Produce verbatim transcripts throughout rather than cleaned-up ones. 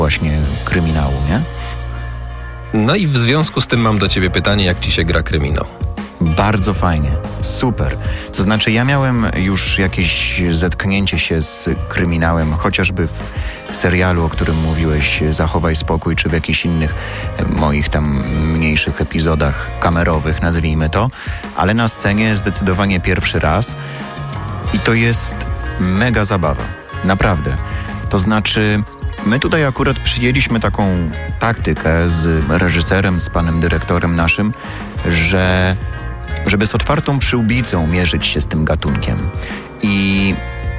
właśnie kryminału, nie? No i w związku z tym mam do ciebie pytanie, jak ci się gra kryminał? Bardzo fajnie, super. To znaczy ja miałem już jakieś zetknięcie się z kryminałem, chociażby w serialu, o którym mówiłeś, Zachowaj spokój, czy w jakichś innych moich tam mniejszych epizodach kamerowych, nazwijmy to, ale na scenie zdecydowanie pierwszy raz i to jest mega zabawa, naprawdę. To znaczy my tutaj akurat przyjęliśmy taką taktykę z reżyserem, z panem dyrektorem naszym, że żeby z otwartą przyłbicą mierzyć się z tym gatunkiem i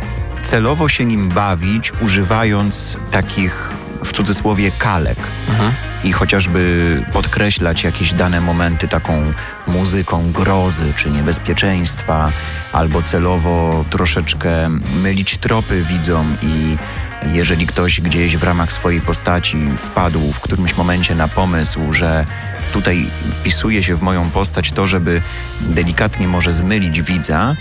celowo się nim bawić, używając takich w cudzysłowie kalek mhm. i chociażby podkreślać jakieś dane momenty taką muzyką grozy czy niebezpieczeństwa, albo celowo troszeczkę mylić tropy widzom i jeżeli ktoś gdzieś w ramach swojej postaci wpadł w którymś momencie na pomysł, że tutaj wpisuje się w moją postać to, żeby delikatnie może zmylić widza,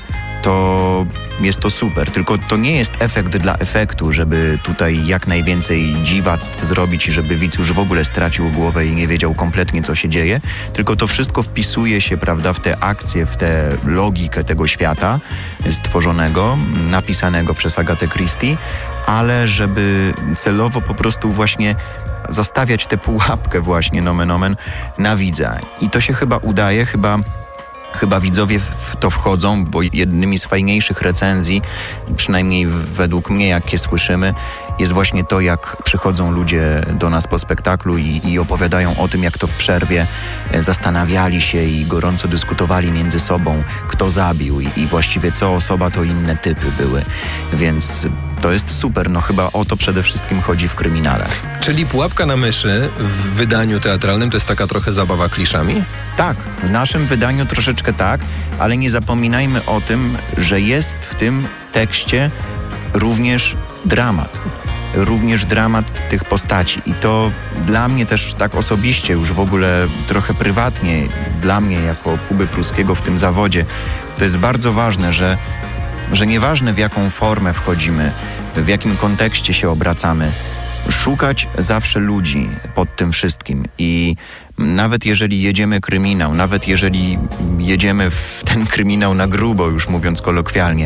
to jest to super. Tylko to nie jest efekt dla efektu, żeby tutaj jak najwięcej dziwactw zrobić i żeby widz już w ogóle stracił głowę i nie wiedział kompletnie, co się dzieje, tylko to wszystko wpisuje się, prawda, w te akcje, w tę logikę tego świata stworzonego, napisanego przez Agatę Christie, ale żeby celowo po prostu właśnie zastawiać tę pułapkę właśnie, nomen omen, na widza. I to się chyba udaje, chyba Chyba widzowie w to wchodzą, bo jednymi z fajniejszych recenzji, przynajmniej według mnie, jakie słyszymy, jest właśnie to, jak przychodzą ludzie do nas po spektaklu i, i opowiadają o tym, jak to w przerwie zastanawiali się i gorąco dyskutowali między sobą, kto zabił i, i właściwie co osoba, to inne typy były. Więc to jest super, no chyba o to przede wszystkim chodzi w kryminale. Czyli Pułapka na myszy w wydaniu teatralnym to jest taka trochę zabawa kliszami? Tak, w naszym wydaniu troszeczkę tak, ale nie zapominajmy o tym, że jest w tym tekście również dramat. Również dramat tych postaci i to dla mnie też tak osobiście, już w ogóle trochę prywatnie, dla mnie jako Kuby Pruskiego w tym zawodzie, to jest bardzo ważne, że, że nieważne w jaką formę wchodzimy, w jakim kontekście się obracamy, szukać zawsze ludzi pod tym wszystkim i nawet jeżeli jedziemy kryminał, nawet jeżeli jedziemy w ten kryminał na grubo, już mówiąc kolokwialnie,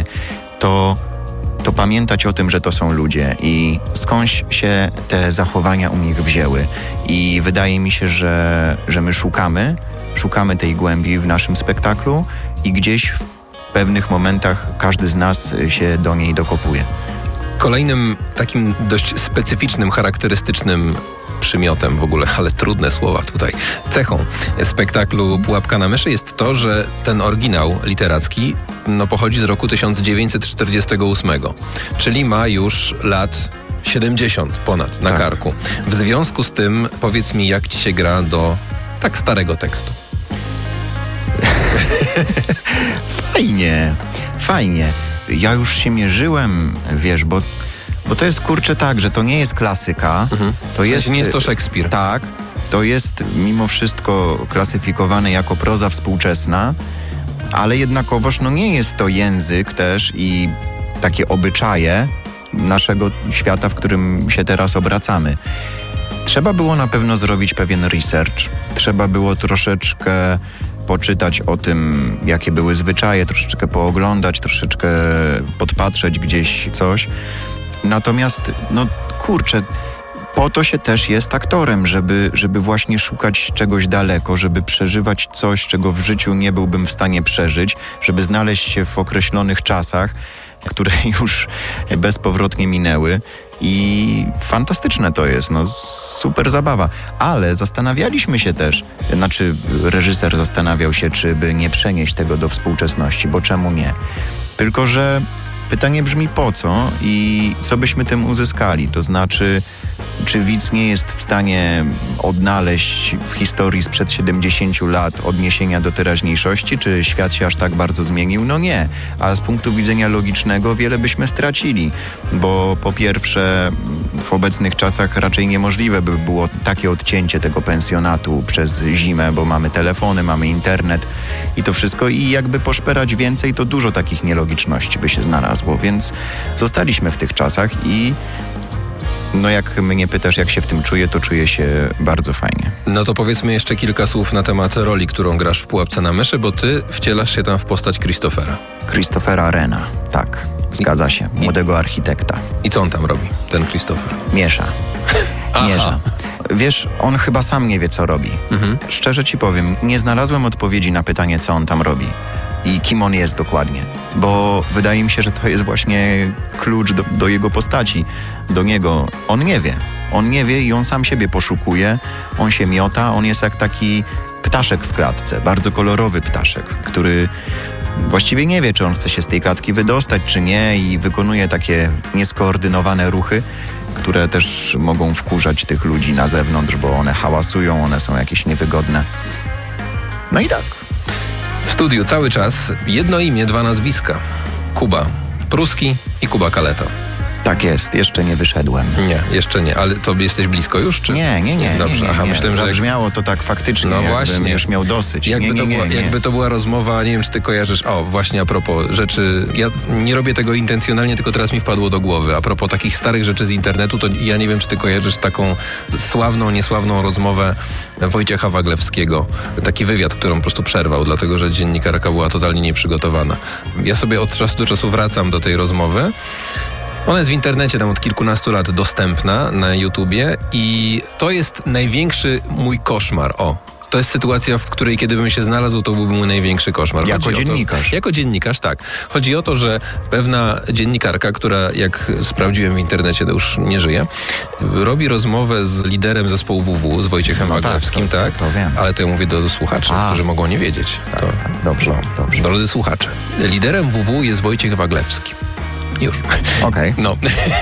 to to pamiętać o tym, że to są ludzie i skądś się te zachowania u nich wzięły. I wydaje mi się, że, że my szukamy, szukamy tej głębi w naszym spektaklu i gdzieś w pewnych momentach każdy z nas się do niej dokopuje. Kolejnym takim dość specyficznym, charakterystycznym przymiotem w ogóle, ale trudne słowa tutaj, cechą spektaklu Pułapka na myszy jest to, że ten oryginał literacki no, pochodzi z roku tysiąc dziewięćset czterdziestego ósmego, czyli ma już lat siedemdziesiąt ponad na tak. karku. W związku z tym powiedz mi, jak ci się gra do tak starego tekstu? Fajnie, fajnie. Ja już się mierzyłem, wiesz, bo Bo to jest, kurczę, tak, że to nie jest klasyka. Mhm. To w sensie jest, nie jest to Szekspir. Tak, to jest mimo wszystko klasyfikowane jako proza współczesna, ale jednakowoż no nie jest to język też i takie obyczaje naszego świata, w którym się teraz obracamy. Trzeba było na pewno zrobić pewien research. Trzeba było troszeczkę poczytać o tym, jakie były zwyczaje, troszeczkę pooglądać, troszeczkę podpatrzeć gdzieś coś. Natomiast, no kurczę, po to się też jest aktorem, żeby, żeby właśnie szukać czegoś daleko, żeby przeżywać coś, czego w życiu nie byłbym w stanie przeżyć, żeby znaleźć się w określonych czasach, które już bezpowrotnie minęły. I fantastyczne to jest, no super zabawa. Ale zastanawialiśmy się też, znaczy reżyser zastanawiał się, czy by nie przenieść tego do współczesności, bo czemu nie? Tylko że pytanie brzmi po co i co byśmy tym uzyskali? To znaczy, czy widz nie jest w stanie odnaleźć w historii sprzed siedemdziesięciu lat odniesienia do teraźniejszości? Czy świat się aż tak bardzo zmienił? No nie. A z punktu widzenia logicznego wiele byśmy stracili, bo po pierwsze w obecnych czasach raczej niemożliwe by było takie odcięcie tego pensjonatu przez zimę, bo mamy telefony, mamy internet i to wszystko i jakby poszperać więcej, to dużo takich nielogiczności by się znalazło, więc zostaliśmy w tych czasach i No jak mnie pytasz, jak się w tym czuję, to czuję się bardzo fajnie. No to powiedzmy jeszcze kilka słów na temat roli, którą grasz w Pułapce na myszy, bo ty wcielasz się tam w postać Christophera. Christophera Rena, tak. Zgadza się. Młodego architekta. I co on tam robi, ten Christopher? Miesza. Miesza. Wiesz, on chyba sam nie wie, co robi. Mhm. Szczerze ci powiem, nie znalazłem odpowiedzi na pytanie, co on tam robi i kim on jest dokładnie. Bo wydaje mi się, że to jest właśnie klucz do, do jego postaci, do niego. On nie wie. On nie wie i on sam siebie poszukuje. On się miota. On jest jak taki ptaszek w klatce. Bardzo kolorowy ptaszek, który właściwie nie wie, czy on chce się z tej klatki wydostać, czy nie, i wykonuje takie nieskoordynowane ruchy, które też mogą wkurzać tych ludzi na zewnątrz, bo one hałasują, one są jakieś niewygodne. No i tak. W studiu cały czas jedno imię, dwa nazwiska. Kuba Pruski i Kuba Kaleta. Tak jest, jeszcze nie wyszedłem. Nie, jeszcze nie, ale to jesteś blisko już, czy? Nie, nie, nie. Dobrze, nie, nie, aha, nie. myślałem, że... Zabrzmiało to tak faktycznie, no jakbym właśnie. już miał dosyć. Jakby, nie, nie, to nie, była, nie. jakby to była rozmowa, nie wiem, czy ty kojarzysz, o, właśnie a propos rzeczy, ja nie robię tego intencjonalnie, tylko teraz mi wpadło do głowy. A propos takich starych rzeczy z internetu, to ja nie wiem, czy ty kojarzysz taką sławną, niesławną rozmowę Wojciecha Waglewskiego. Taki wywiad, którą po prostu przerwał, dlatego że dziennikarka była totalnie nieprzygotowana. Ja sobie od czasu do czasu wracam do tej rozmowy. Ona jest w internecie tam od kilkunastu lat dostępna na YouTubie i to jest największy mój koszmar. O, to jest sytuacja, w której kiedy bym się znalazł, to byłby mój największy koszmar. Jako Chodzi dziennikarz. To, jako dziennikarz, tak. Chodzi o to, że pewna dziennikarka, która jak sprawdziłem w internecie, to już nie żyje, robi rozmowę z liderem zespołu W W, z Wojciechem no Waglewskim, tak? To, to, to wiem. Ale to ja mówię do, do słuchaczy, A. którzy mogą nie wiedzieć. Tak, to, tak, dobrze, no, dobrze. Drodzy słuchacze, liderem W W jest Wojciech Waglewski. Już. Okej. Okay. No.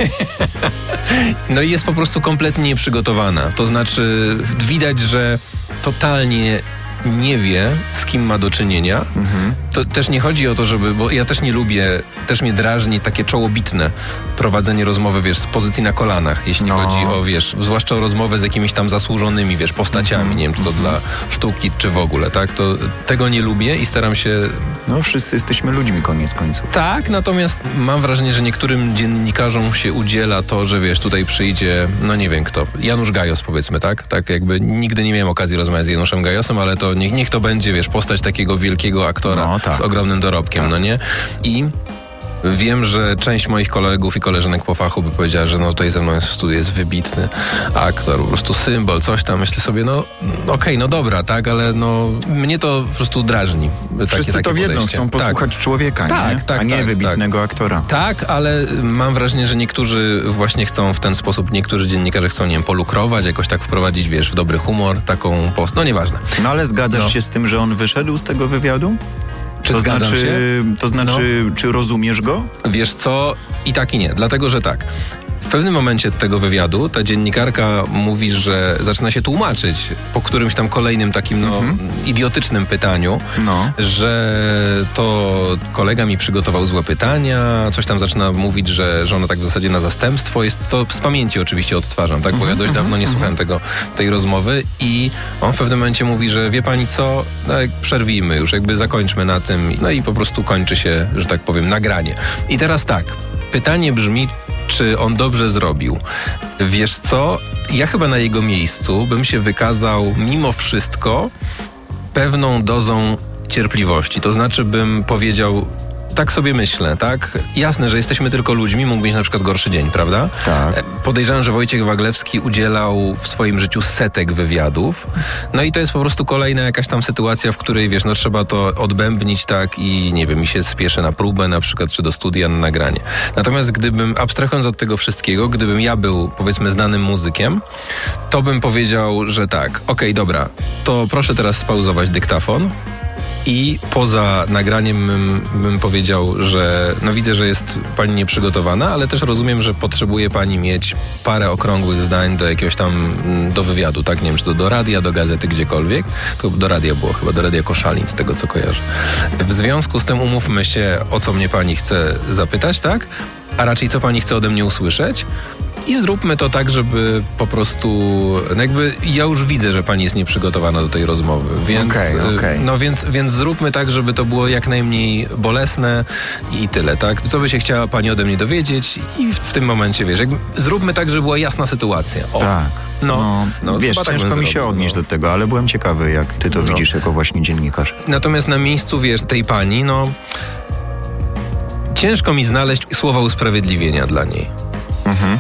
No i jest po prostu kompletnie nieprzygotowana. To znaczy widać, że totalnie nie wie, z kim ma do czynienia. Mhm. To też nie chodzi o to, żeby, bo ja też nie lubię, też mnie drażni takie czołobitne prowadzenie rozmowy, wiesz, z pozycji na kolanach, jeśli no. chodzi o, wiesz, zwłaszcza o rozmowę z jakimiś tam zasłużonymi, wiesz, postaciami, mhm. nie wiem, czy to mhm. dla sztuki, czy w ogóle, tak? To tego nie lubię i staram się... No wszyscy jesteśmy ludźmi, koniec końców. Tak, natomiast mam wrażenie, że niektórym dziennikarzom się udziela to, że wiesz, tutaj przyjdzie, no nie wiem kto, Janusz Gajos powiedzmy, tak? Tak jakby nigdy nie miałem okazji rozmawiać z Januszem Gajosem, ale to niech, niech to będzie, wiesz, postać takiego wielkiego aktora no, tak. z ogromnym dorobkiem, tak. no nie? I wiem, że część moich kolegów i koleżanek po fachu by powiedziała, że no tutaj ze mną jest w studiu, jest wybitny aktor, po prostu symbol, coś tam. Myślę sobie, no okej, okay, no dobra, tak, ale no mnie to po prostu drażni. Wszyscy takie, takie to wiedzą, podejście. Chcą posłuchać tak. człowieka, tak, nie? Tak, a nie tak, wybitnego tak. aktora. Tak, ale mam wrażenie, że niektórzy właśnie chcą w ten sposób, niektórzy dziennikarze chcą, nie wiem, polukrować, jakoś tak wprowadzić, wiesz, w dobry humor, taką post... No nieważne. No ale zgadzasz no. się z tym, że on wyszedł z tego wywiadu? Czy to zgadzam znaczy, się? To znaczy, no. czy rozumiesz go? Wiesz co? I tak i nie. Dlatego, że tak. W pewnym momencie tego wywiadu ta dziennikarka mówi, że zaczyna się tłumaczyć po którymś tam kolejnym takim no, mhm. idiotycznym pytaniu, no. że to kolega mi przygotował złe pytania, coś tam zaczyna mówić, że, że ona tak w zasadzie na zastępstwo jest. To z pamięci oczywiście odtwarzam, tak? Bo ja dość dawno nie słuchałem tego, tej rozmowy i on w pewnym momencie mówi, że wie pani co, no, przerwijmy już, jakby zakończmy na tym. No i po prostu kończy się, że tak powiem, nagranie. I teraz tak, pytanie brzmi, czy on dobrze zrobił? Wiesz co? Ja chyba na jego miejscu bym się wykazał mimo wszystko pewną dozą cierpliwości. To znaczy bym powiedział, tak sobie myślę, tak? Jasne, że jesteśmy tylko ludźmi, mógł mieć na przykład gorszy dzień, prawda? Tak. Podejrzewam, że Wojciech Waglewski udzielał w swoim życiu setek wywiadów. No i to jest po prostu kolejna jakaś tam sytuacja, w której, wiesz, no trzeba to odbębnić, tak? I nie wiem, mi się spieszy na próbę na przykład, czy do studia na nagranie. Natomiast gdybym, abstrahując od tego wszystkiego, gdybym ja był, powiedzmy, znanym muzykiem, to bym powiedział, że tak, okej, okay, dobra, to proszę teraz spauzować dyktafon. I poza nagraniem bym, bym powiedział, że no widzę, że jest pani nieprzygotowana, ale też rozumiem, że potrzebuje pani mieć parę okrągłych zdań do jakiegoś tam, do wywiadu, tak? Nie wiem, czy to do radia, do gazety, gdziekolwiek. To do radia było chyba, do Radia Koszalin, z tego co kojarzę. W związku z tym umówmy się, o co mnie pani chce zapytać, tak? A raczej co pani chce ode mnie usłyszeć? i zróbmy to tak, żeby po prostu, no jakby ja już widzę, że pani jest nieprzygotowana do tej rozmowy, więc, okay, okay. no więc, więc zróbmy tak, żeby to było jak najmniej bolesne i tyle, tak? Co by się chciała pani ode mnie dowiedzieć i w, w tym momencie, wiesz, jakby, zróbmy tak, żeby była jasna sytuacja. O. Tak. No, no, no wiesz, tak ciężko mi się zrobił, odnieść no. do tego, ale byłem ciekawy, jak ty to no. widzisz jako właśnie dziennikarz. Natomiast na miejscu, wiesz, tej pani, no ciężko mi znaleźć słowa usprawiedliwienia dla niej. Mhm.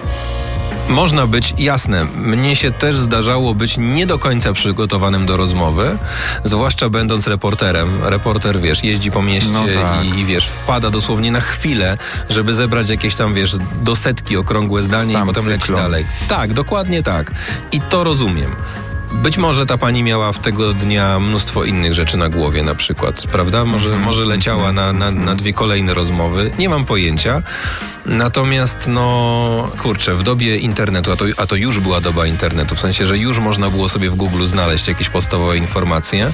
Można być, jasne, mnie się też zdarzało być nie do końca przygotowanym do rozmowy, zwłaszcza będąc reporterem. Reporter, wiesz, jeździ po mieście no tak. i, i, wiesz, wpada dosłownie na chwilę, żeby zebrać jakieś tam, wiesz, do setki okrągłe zdanie Sam i potem leci cyklon. dalej. Tak, dokładnie tak. I to rozumiem. Być może ta pani miała w tego dnia mnóstwo innych rzeczy na głowie na przykład, prawda? Może, mm-hmm. może leciała na, na, na dwie kolejne rozmowy. Nie mam pojęcia. Natomiast, no, kurczę, w dobie internetu, a to, a to już była doba internetu, w sensie, że już można było sobie w Google znaleźć jakieś podstawowe informacje,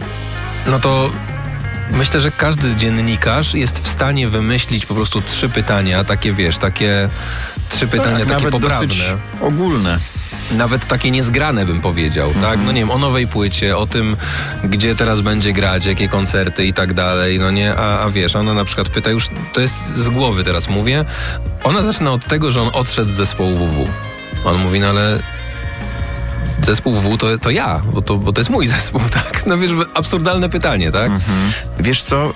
no to myślę, że każdy dziennikarz jest w stanie wymyślić po prostu trzy pytania, takie, wiesz, takie trzy pytania, tak, takie nawet poprawne. dosyć ogólne. Nawet takie niezgrane, bym powiedział, mm-hmm. tak? No nie wiem, o nowej płycie, o tym, gdzie teraz będzie grać, jakie koncerty i tak dalej, no nie? A, a wiesz, ona na przykład pyta już, to jest z głowy teraz mówię, ona zaczyna od tego, że on odszedł z zespołu W W. On mówi, no ale zespół W W to, to ja, bo to, bo to jest mój zespół, tak? No wiesz, absurdalne pytanie, tak? Mm-hmm. Wiesz co?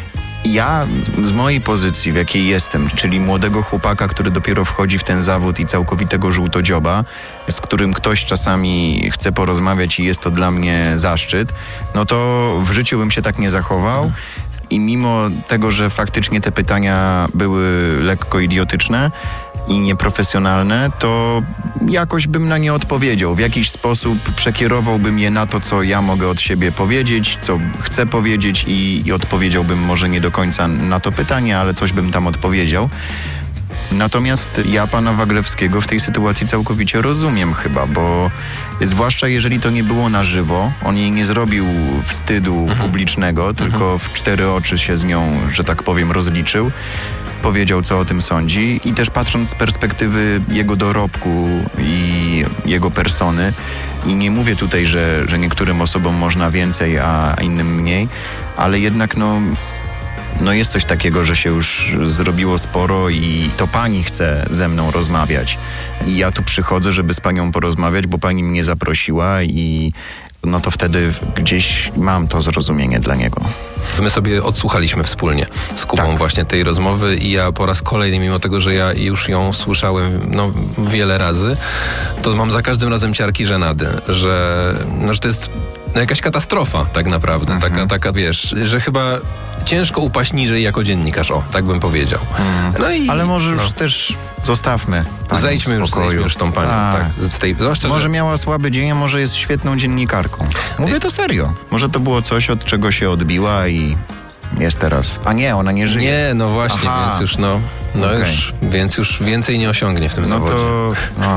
Ja z mojej pozycji, w jakiej jestem, czyli młodego chłopaka, który dopiero wchodzi w ten zawód i całkowitego żółtodzioba, z którym ktoś czasami chce porozmawiać i jest to dla mnie zaszczyt, no to w życiu bym się tak nie zachował. I mimo tego, że faktycznie te pytania były lekko idiotyczne i nieprofesjonalne, to jakoś bym na nie odpowiedział. W jakiś sposób przekierowałbym je na to, co ja mogę od siebie powiedzieć, co chcę powiedzieć i, i odpowiedziałbym może nie do końca na to pytanie, ale coś bym tam odpowiedział. Natomiast ja pana Waglewskiego w tej sytuacji całkowicie rozumiem chyba, bo zwłaszcza jeżeli to nie było na żywo, on jej nie zrobił wstydu mhm. publicznego, mhm. tylko w cztery oczy się z nią, że tak powiem, rozliczył. Powiedział, co o tym sądzi i też patrząc z perspektywy jego dorobku i jego persony i nie mówię tutaj, że, że niektórym osobom można więcej, a innym mniej, ale jednak no, no jest coś takiego, że się już zrobiło sporo i to pani chce ze mną rozmawiać i ja tu przychodzę, żeby z panią porozmawiać, bo pani mnie zaprosiła i no to wtedy gdzieś mam to zrozumienie dla niego. My sobie odsłuchaliśmy wspólnie z Kubą tak. właśnie tej rozmowy i ja po raz kolejny, mimo tego, że ja już ją słyszałem no, wiele razy, to mam za każdym razem ciarki żenady, że, no, że to jest no, jakaś katastrofa tak naprawdę. Mhm. Taka, taka, wiesz, że chyba ciężko upaść niżej jako dziennikarz, o, tak bym powiedział. Mhm. No i, ale może już no. też zostawmy panią Zejdźmy już, zejdźmy już tą panią. Tak. Tak, z tej, zwłaszcza, może że... miała słaby dzień, a może jest świetną dziennikarką. Mówię to serio. Może to było coś, od czego się odbiła i jest teraz. A nie, ona nie żyje. Nie, no właśnie, Aha. więc już no, no okay. już, więc już więcej nie osiągnie w tym no zawodzie. To, no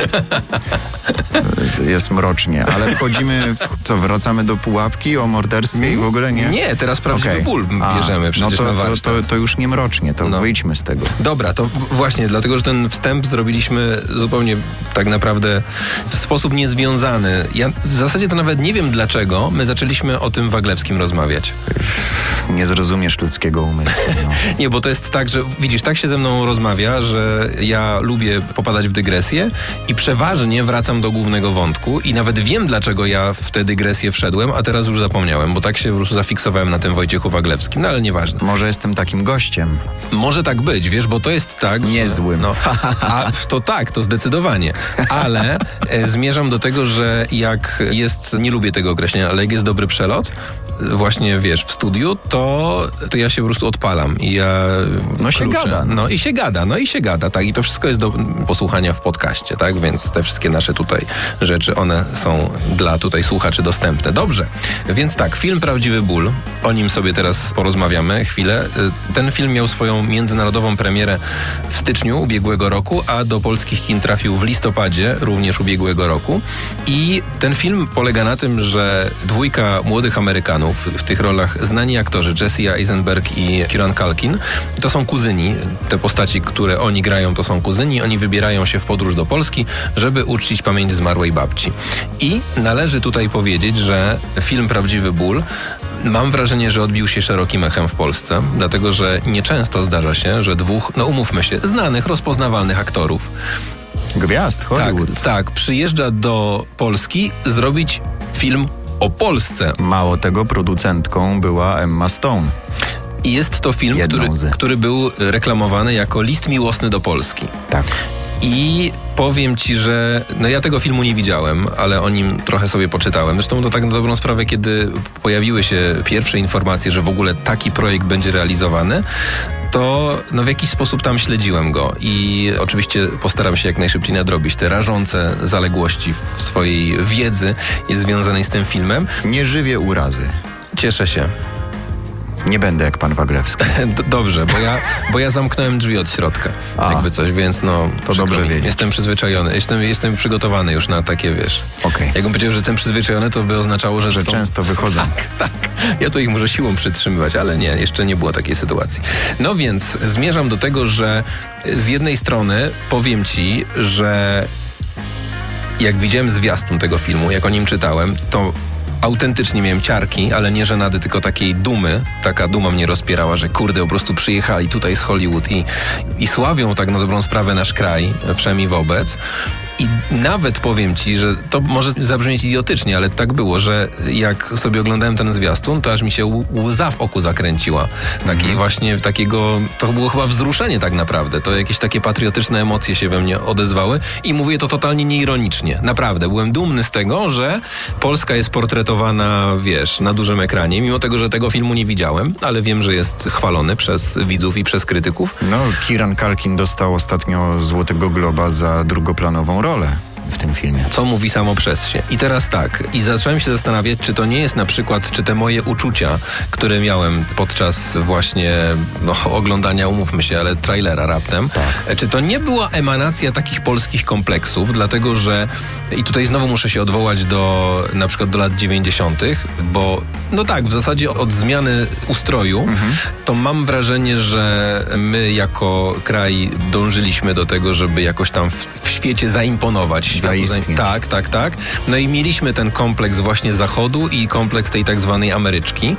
to jest mrocznie, ale wchodzimy w, co, wracamy do pułapki o morderstwie i w ogóle nie? Nie, teraz prawdziwy okay. ból bierzemy A, przecież no to, na warsztat. To, to, to już nie mrocznie, to no. wyjdźmy z tego. Dobra, to właśnie, dlatego, że ten wstęp zrobiliśmy zupełnie tak naprawdę w sposób niezwiązany. Ja w zasadzie to nawet nie wiem dlaczego my zaczęliśmy o tym Waglewskim rozmawiać. Nie zrozumiesz ludzkiego umysłu. No. Nie, bo to jest tak, że widzisz, tak się ze mną rozmawia, że ja lubię popadać w dygresję i przeważnie wracam do głównego wątku i nawet wiem, dlaczego ja w tę dygresję wszedłem, a teraz już zapomniałem, bo tak się po prostu zafiksowałem na tym Wojciechu Waglewskim, no ale nieważne. Może jestem takim gościem. Może tak być, wiesz, bo to jest tak... Niezłym. No, a to tak, to zdecydowanie. Ale e, zmierzam do tego, że jak jest, nie lubię tego określenia, ale jak jest dobry przelot, właśnie, wiesz, w studiu, to, to ja się po prostu odpalam i ja... No się kluczę. gada. No i się gada, no i się gada, tak. I to wszystko jest do posłuchania w podcaście, tak, więc te wszystkie nasze tutaj tutaj rzeczy, one są dla tutaj słuchaczy dostępne. Dobrze, więc tak, film Prawdziwy ból, o nim sobie teraz porozmawiamy chwilę. Ten film miał swoją międzynarodową premierę w styczniu ubiegłego roku, a do polskich kin trafił w listopadzie również ubiegłego roku. I ten film polega na tym, że dwójka młodych Amerykanów, w tych rolach znani aktorzy Jesse Eisenberg i Kieran Culkin, to są kuzyni. Te postaci, które oni grają, to są kuzyni. Oni wybierają się w podróż do Polski, żeby uczcić pamięć zmarłej babci. I należy tutaj powiedzieć, że film Prawdziwy ból, mam wrażenie, że odbił się szerokim echem w Polsce, dlatego że nieczęsto zdarza się, że dwóch, no umówmy się, znanych, rozpoznawalnych aktorów, gwiazd Hollywood. Tak, tak, przyjeżdża do Polski zrobić film o Polsce. Mało tego, producentką była Emma Stone. I jest to film, który, który był reklamowany jako list miłosny do Polski. Tak. I powiem ci, że no ja tego filmu nie widziałem, ale o nim trochę sobie poczytałem. Zresztą to tak na dobrą sprawę, kiedy pojawiły się pierwsze informacje, że w ogóle taki projekt będzie realizowany, to no w jakiś sposób tam śledziłem go i oczywiście postaram się jak najszybciej nadrobić te rażące zaległości w swojej wiedzy związanej z tym filmem. Nie żywię urazy. Cieszę się. Nie będę jak pan Waglewski. Dobrze, bo ja, bo ja zamknąłem drzwi od środka. A, jakby coś, więc no... To dobrze wiedzieć. Jestem przyzwyczajony, jestem, jestem przygotowany już na takie, wiesz... Okay. Jakbym powiedział, że jestem przyzwyczajony, to by oznaczało, że... Że są... często wychodzą. Tak, tak. Ja to ich muszę siłą przytrzymywać, ale nie, jeszcze nie było takiej sytuacji. No więc zmierzam do tego, że z jednej strony powiem ci, że jak widziałem zwiastun tego filmu, jak o nim czytałem, to autentycznie miałem ciarki, ale nie żenady, tylko takiej dumy. Taka duma mnie rozpierała, że kurde, po prostu przyjechali tutaj z Hollywood i, i sławią tak na dobrą sprawę nasz kraj, wszemi wobec. I nawet powiem ci, że to może zabrzmieć idiotycznie, ale tak było, że jak sobie oglądałem ten zwiastun, to aż mi się łza w oku zakręciła. Takiej mm. właśnie takiego, to było chyba wzruszenie tak naprawdę. To jakieś takie patriotyczne emocje się we mnie odezwały i mówię to totalnie nieironicznie. Naprawdę, byłem dumny z tego, że Polska jest portretowana, wiesz, na dużym ekranie, mimo tego, że tego filmu nie widziałem, ale wiem, że jest chwalony przez widzów i przez krytyków. No, Kieran Culkin dostał ostatnio Złotego Globa za drugoplanową rolę w tym filmie. Co mówi samo przez się. I teraz tak, i zacząłem się zastanawiać, czy to nie jest na przykład, czy te moje uczucia, które miałem podczas właśnie no, oglądania, umówmy się, ale trailera raptem, tak. Czy to nie była emanacja takich polskich kompleksów, dlatego że, i tutaj znowu muszę się odwołać do na przykład do lat dziewięćdziesiątych, bo no tak, w zasadzie od zmiany ustroju, mhm. to mam wrażenie, że my jako kraj dążyliśmy do tego, żeby jakoś tam w, w świecie zaimponować. Zaistnieć. Tak, tak, tak. No i mieliśmy ten kompleks właśnie Zachodu i kompleks tej tak zwanej Ameryczki.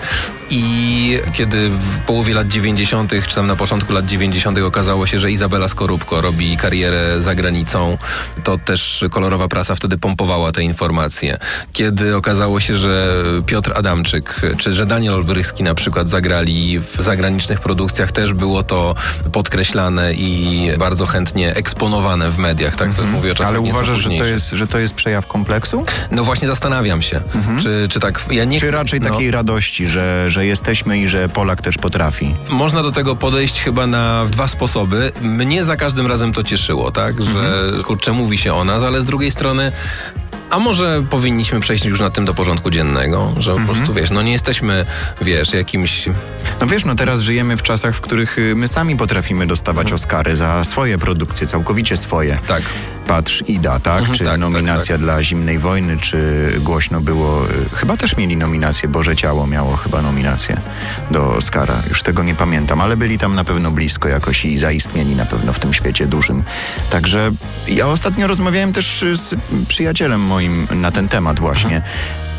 I kiedy w połowie lat dziewięćdziesiątych, czy tam na początku lat dziewięćdziesiątych okazało się, że Izabela Skorupko robi karierę za granicą, to też kolorowa prasa wtedy pompowała te informacje. Kiedy okazało się, że Piotr Adamczyk, czy że Daniel Olbrychski na przykład zagrali w zagranicznych produkcjach, też było to podkreślane i bardzo chętnie eksponowane w mediach. Tak, to już mówię o czasach. Ale uważasz, że to, jest, że to jest przejaw kompleksu? No właśnie zastanawiam się. Mhm. Czy, czy tak... Ja nie czy chcę, raczej no, takiej radości, że, że jesteśmy i że Polak też potrafi? Można do tego podejść chyba na dwa sposoby. Mnie za każdym razem to cieszyło, tak? Że mhm. kurczę, mówi się o nas, ale z drugiej strony a może powinniśmy przejść już nad tym do porządku dziennego, że mhm. po prostu, wiesz, no nie jesteśmy, wiesz, jakimś... No wiesz, no teraz żyjemy w czasach, w których my sami potrafimy dostawać mhm. Oscary za swoje produkcje, całkowicie swoje. Tak. Patrz Ida, tak? Mhm, czy tak, nominacja tak, tak. dla Zimnej Wojny, czy głośno było... Chyba też mieli nominację, Boże Ciało miało chyba nominację do Oscara. Już tego nie pamiętam, ale byli tam na pewno blisko jakoś i zaistnieli na pewno w tym świecie dużym. Także ja ostatnio rozmawiałem też z przyjacielem moim na ten temat właśnie. Mhm.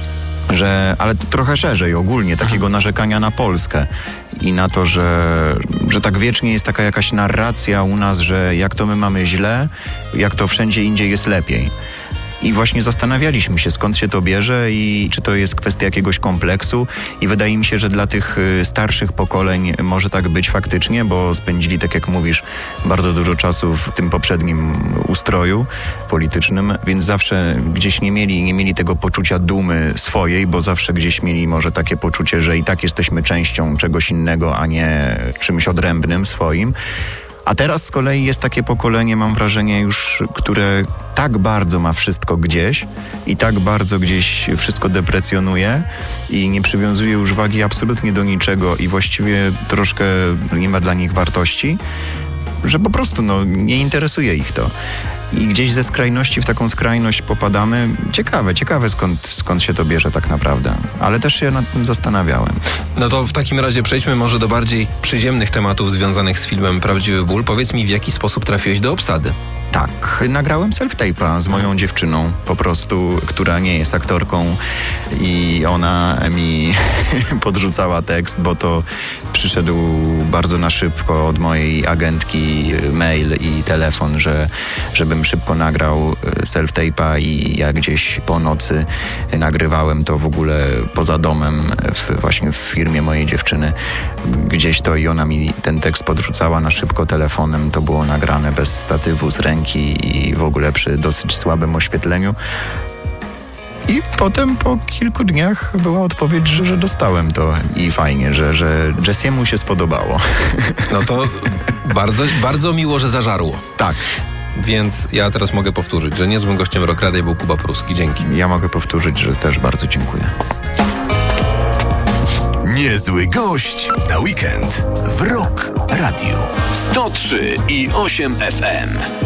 Że, ale trochę szerzej, ogólnie, takiego narzekania na Polskę i na to, że, że tak wiecznie jest taka jakaś narracja u nas, że jak to my mamy źle, jak to wszędzie indziej jest lepiej. I właśnie zastanawialiśmy się, skąd się to bierze i czy to jest kwestia jakiegoś kompleksu. I wydaje mi się, że dla tych starszych pokoleń może tak być faktycznie, bo spędzili, tak jak mówisz, bardzo dużo czasu w tym poprzednim ustroju politycznym, więc zawsze gdzieś nie mieli, nie mieli tego poczucia dumy swojej, bo zawsze gdzieś mieli może takie poczucie, że i tak jesteśmy częścią czegoś innego, a nie czymś odrębnym swoim. A teraz z kolei jest takie pokolenie, mam wrażenie już, które tak bardzo ma wszystko gdzieś i tak bardzo gdzieś wszystko deprecjonuje i nie przywiązuje już wagi absolutnie do niczego i właściwie troszkę nie ma dla nich wartości, że po prostu no, nie interesuje ich to. I gdzieś ze skrajności w taką skrajność popadamy. Ciekawe, ciekawe skąd, skąd się to bierze tak naprawdę. Ale też się nad tym zastanawiałem. No to w takim razie przejdźmy może do bardziej przyziemnych tematów związanych z filmem Prawdziwy ból. Powiedz mi, w jaki sposób trafiłeś do obsady? Tak, nagrałem self-tape'a z moją dziewczyną, po prostu, która nie jest aktorką i ona mi podrzucała tekst, bo to przyszedł bardzo na szybko od mojej agentki mail i telefon, że żebym szybko nagrał self-tape'a i ja gdzieś po nocy nagrywałem to w ogóle poza domem, w, właśnie w firmie mojej dziewczyny. Gdzieś to i ona mi ten tekst podrzucała na szybko telefonem, to było nagrane bez statywu, z ręki i w ogóle przy dosyć słabym oświetleniu. I potem po kilku dniach była odpowiedź, że, że dostałem to i fajnie, że, że Jessiemu się spodobało. No to bardzo, bardzo miło, że zażarło. Tak. Więc ja teraz mogę powtórzyć, że niezłym gościem Rock Radia był Kuba Pruski. Dzięki. Ja mogę powtórzyć, że też bardzo dziękuję. Niezły gość na weekend w Rock Radio. sto trzy i osiem F M.